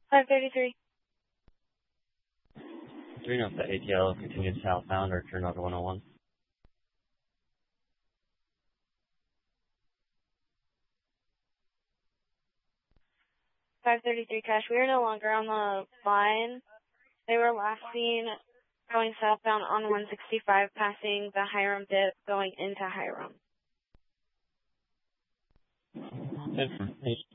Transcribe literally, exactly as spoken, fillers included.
five thirty-three. Three note that A T L continued southbound or turn onto one oh one. five thirty-three Cash. We are no longer on the line. They were last seen going southbound on one sixty-five, passing the Hiram dip, going into Hiram. Information.